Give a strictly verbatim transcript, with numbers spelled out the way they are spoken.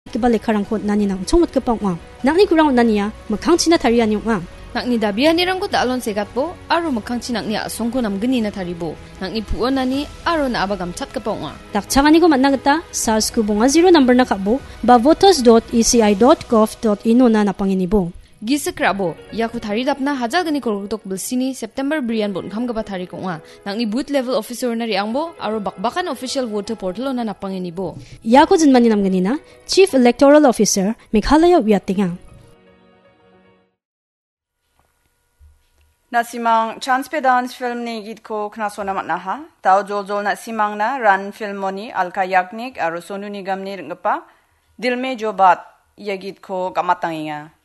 kibalik karangkot nani nang chomot kapang wa nakni kurang nania makhangchina tharian yong nakni dabian nirangko dalon segat bo aro makhangchi nakni asongko namgni na tharibo nakni puon nani aro na abagam chat kapang wa dakchangani ko mannagata SARS kubonga zero number na kabo ba voters dot e c i dot gov dot in na napanginibo Gisakrabo yaku thari dapna hajal gani kortok bilsini September brian bon kham gaba thari konga nangni booth level officer na riangbo aro bakbakan official voter portal na napangeni bo yaku jinmani namgani na chief electoral officer Meghalaya wiatinga nasimang chance pe dance film ni git ko knasona matna ha tao jol na simang na run film moni alka yaknik aro sonu nigam ni ngapa dil me jo bat ye git ko kamatanginga